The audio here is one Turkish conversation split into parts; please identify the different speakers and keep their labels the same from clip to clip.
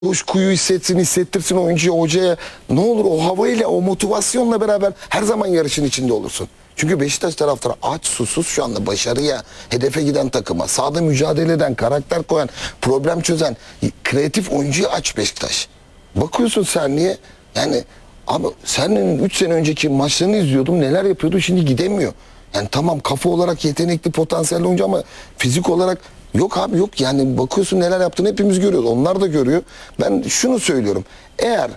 Speaker 1: coşkuyu hissetsin, hissettirsin oyuncuya, hocaya. Ne olur o havayla, o motivasyonla beraber her zaman yarışın içinde olursun. Çünkü Beşiktaş taraftarı aç, susuz şu anda başarıya, hedefe giden takıma, sahada mücadele eden, karakter koyan, problem çözen, kreatif oyuncuyu aç Beşiktaş. Bakıyorsun Serni'ye, yani abi Serni'nin 3 sene önceki maçlarını izliyordum, neler yapıyordu, şimdi gidemiyor. Yani tamam kafa olarak yetenekli, potansiyelli oyuncu ama fizik olarak yok abi, yok. Yani bakıyorsun neler yaptığını hepimiz görüyoruz. Onlar da görüyor. Ben şunu söylüyorum. Eğer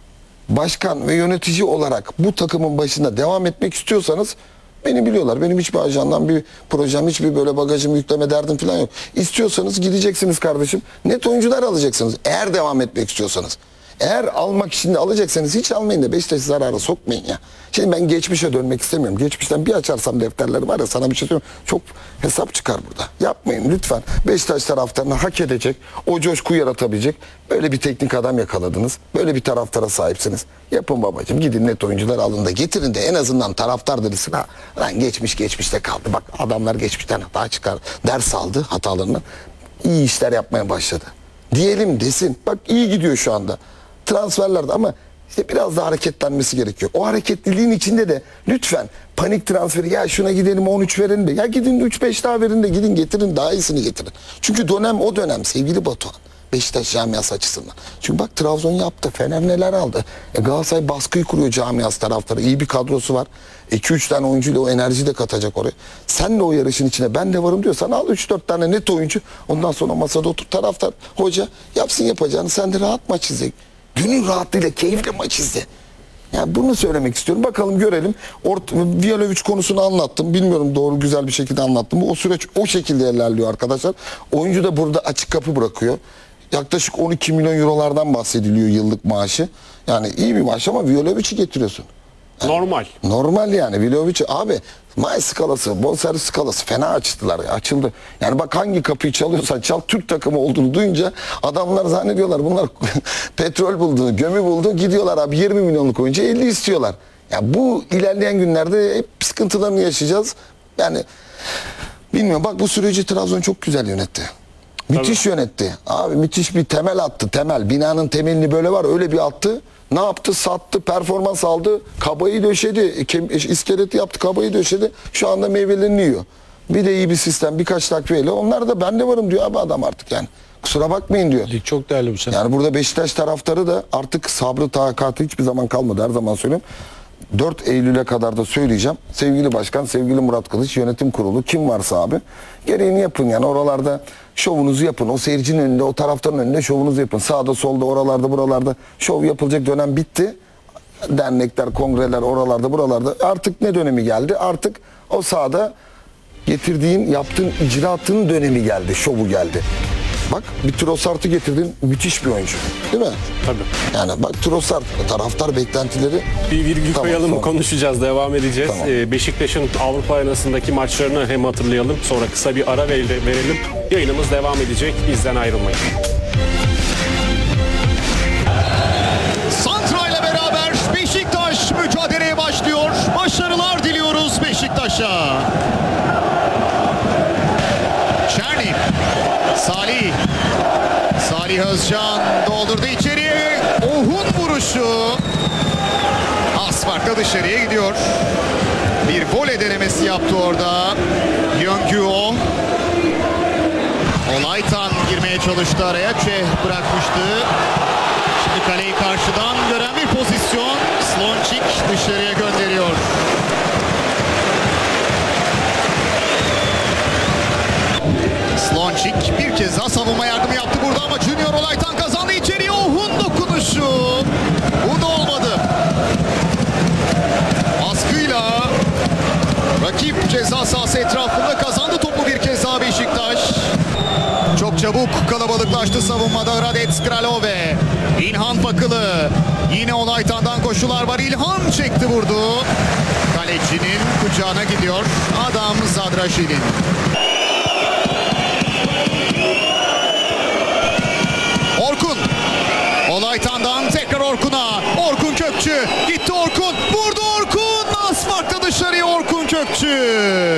Speaker 1: başkan ve yönetici olarak bu takımın başında devam etmek istiyorsanız, beni biliyorlar. Benim hiçbir ajandan bir projem, hiçbir böyle bagajımı yükleme derdim falan yok. İstiyorsanız gideceksiniz kardeşim. Net oyuncular alacaksınız. Eğer devam etmek istiyorsanız. Eğer almak için de alacaksanız hiç almayın da Beşiktaş'ı zarara sokmayın ya. Şimdi ben geçmişe dönmek istemiyorum. Geçmişten bir açarsam defterleri var ya, sana bir şey söyleyeyim, çok hesap çıkar burada. Yapmayın lütfen. Beşiktaş taraftarını hak edecek, o coşku yaratabilecek böyle bir teknik adam yakaladınız. Böyle bir taraftara sahipsiniz. Yapın babacığım, gidin net oyuncular alın da getirin de en azından taraftar desin, ha lan geçmiş geçmişte kaldı. Bak adamlar geçmişten hata çıkar, ders aldı hatalarını. İyi işler yapmaya başladı. Diyelim desin. Bak iyi gidiyor şu anda transferlerde ama işte biraz daha hareketlenmesi gerekiyor. O hareketliliğin içinde de lütfen panik transferi, ya şuna gidelim 13 verin de, ya gidin 3-5 daha verin de, gidin getirin daha iyisini getirin. Çünkü dönem o dönem sevgili Batuhan. Beşiktaş camiası açısından. Çünkü bak Trabzon yaptı. Fener neler aldı. Galatasaray baskıyı kuruyor camiası taraftarı. İyi bir kadrosu var. 2-3 tane oyuncuyla o enerjiyi de katacak oraya. Sen de o yarışın içine ben de varım diyorsan al 3-4 tane net oyuncu. Ondan sonra masada otur, taraftar hoca yapsın yapacağını. Sen de rahat maç izle. Gönül rahatlığıyla keyifle maç izle. Yani bunu söylemek istiyorum. Bakalım görelim. Vialovic konusunu anlattım. Bilmiyorum doğru güzel bir şekilde anlattım. O süreç o şekilde ilerliyor arkadaşlar. Oyuncu da burada açık kapı bırakıyor. Yaklaşık 12 milyon eurolardan bahsediliyor yıllık maaşı. Yani iyi bir maaş ama Vialovic'i getiriyorsun. Yani normal. Normal yani. Vialovic'i abi maaş skalası, bonservis skalası fena açtılar ya, açıldı. Yani bak hangi kapıyı çalıyorsan çal, Türk takımı olduğunu duyunca adamlar zannediyorlar bunlar petrol buldu, gömü buldu, gidiyorlar abi 20 milyonluk oyuncu 50 istiyorlar. Ya bu ilerleyen günlerde hep sıkıntılarını yaşayacağız. Yani bilmiyorum, bak bu süreci Trabzon çok güzel yönetti. Müthiş yönetti. Abi müthiş bir temel attı. Temel. Binanın temelini böyle var. Öyle bir attı. Ne yaptı? Sattı. Performans aldı. Kabayı döşedi. İskeleti yaptı. Kabayı döşedi. Şu anda meyvelerini yiyor. Bir de iyi bir sistem. Birkaç takviyeyle. Onlar da ben de varım diyor abi adam artık yani. Kusura bakmayın diyor.
Speaker 2: Lig çok değerli bu sene.
Speaker 1: Yani burada Beşiktaş taraftarı da artık sabrı takatı hiçbir zaman kalmadı. Her zaman söylüyorum. 4 Eylül'e kadar da söyleyeceğim. Sevgili Başkan, sevgili Murat Kılıç, yönetim kurulu kim varsa abi gereğini yapın yani oralarda şovunuzu yapın. O seyircinin önünde, o taraftarın önünde şovunuzu yapın. Sağda solda oralarda buralarda şov yapılacak dönem bitti. Dernekler, kongreler oralarda buralarda artık ne dönemi geldi? Artık o sahada getirdiğin, yaptığın icraatın dönemi geldi, şovu geldi. Bak bir Trossard'ı getirdin, müthiş bir oyuncu. Değil mi?
Speaker 2: Tabii.
Speaker 1: Yani bak Trossard, taraftar beklentileri...
Speaker 2: Bir virgül koyalım,
Speaker 1: tamam.
Speaker 2: Konuşacağız, devam edeceğiz.
Speaker 1: Tamam.
Speaker 2: Beşiktaş'ın Avrupa arenasındaki maçlarını hem hatırlayalım, sonra kısa bir ara verelim. Yayınımız devam edecek, bizden ayrılmayın.
Speaker 3: Santra ile beraber Beşiktaş mücadeleye başlıyor. Başarılar diliyoruz Beşiktaş'a. Çerni, Salih Özcan doldurdu içeriye. Ohun vuruşu. Az farkla dışarıya gidiyor. Bir voley denemesi yaptı orada. Yöngüo. Olaytan girmeye çalıştı araya. Çeh bırakmıştı. Şimdi kaleyi karşıdan gören bir pozisyon. Slončík dışarıya gönderiyor. Slončík bir kez daha savunma yardımı yaptı burada ama Junior Olaytan kazandı içeriye. Ohun dokunuşu. Bu da olmadı. Baskıyla rakip ceza sahası etrafında kazandı topu bir kez daha Beşiktaş. Çok çabuk kalabalıklaştı savunmada Radec Kralove. İlhan Fakılı. Yine Olaytan'dan koşular var. İlhan çekti vurdu. Kalecinin kucağına gidiyor. Adam Zadraşil'in. Orkun. Olaytan'dan tekrar Orkun'a. Orkun Kökçü. Gitti Orkun. Vurdu Orkun. Asfaltta dışarıya Orkun Kökçü.